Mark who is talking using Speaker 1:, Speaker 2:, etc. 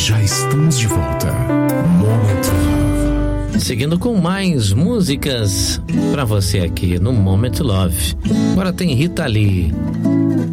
Speaker 1: Já estamos de volta. Moment Love.
Speaker 2: Seguindo com mais músicas pra você aqui no Moment Love. Agora tem Rita Lee.